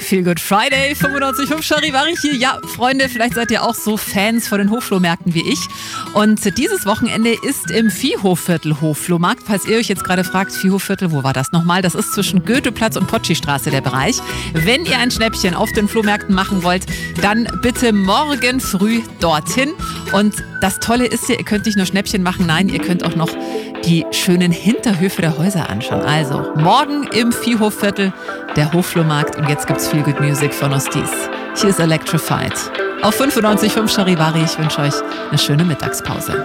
Feel Good Friday, 95.5 Charivari hier. Ja, Freunde, vielleicht seid ihr auch so Fans von den Hoflohmärkten wie ich. Und dieses Wochenende ist im Viehhofviertel Hoflohmarkt. Falls ihr euch jetzt gerade fragt, Viehhofviertel, wo war das nochmal? Das ist zwischen Goetheplatz und Potschi-Straße der Bereich. Wenn ihr ein Schnäppchen auf den Flohmärkten machen wollt, dann bitte morgen früh dorthin. Und das Tolle ist hier, ihr könnt nicht nur Schnäppchen machen, nein, ihr könnt auch noch die schönen Hinterhöfe der Häuser anschauen. Also, morgen im Viehhofviertel der Hoflohmarkt. Und jetzt gibt's viel Good Music von Ostis. Hier ist Electrified. Auf 95.5 Charivari. Ich wünsche euch eine schöne Mittagspause.